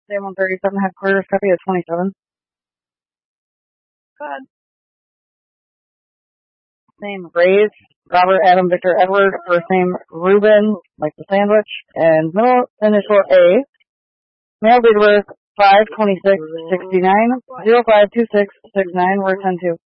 Day 137, headquarters, copy at 27. Good. Name Graves, Robert Adam Victor Edward, first name Ruben, like the sandwich, and middle initial A. Male date of birth 5/26/69, 052669, word 10-2.